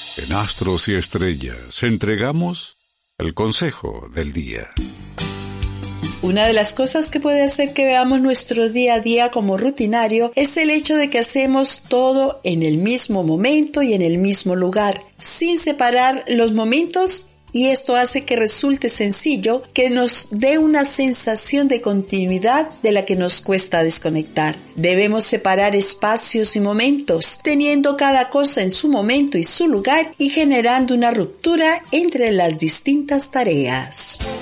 En Astros y Estrellas entregamos el consejo del día. Una de las cosas que puede hacer que veamos nuestro día a día como rutinario es el hecho de que hacemos todo en el mismo momento y en el mismo lugar, sin separar los momentos, y esto hace que resulte sencillo, que nos dé una sensación de continuidad de la que nos cuesta desconectar. Debemos separar espacios y momentos, teniendo cada cosa en su momento y su lugar y generando una ruptura entre las distintas tareas.